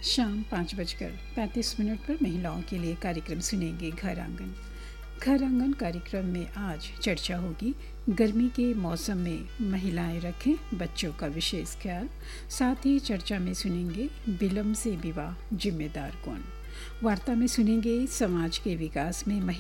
शाम 5:35 पर महिलाओं के लिए कार्यक्रम सुनेंगे घर आंगन। घर आंगन कार्यक्रम में आज चर्चा होगी गर्मी के मौसम में महिलाएं रखें बच्चों का विशेष ख्याल। साथ ही चर्चा में सुनेंगे विलम्ब से विवाह जिम्मेदार कौन। वार्ता में सुनेंगे समाज के विकास में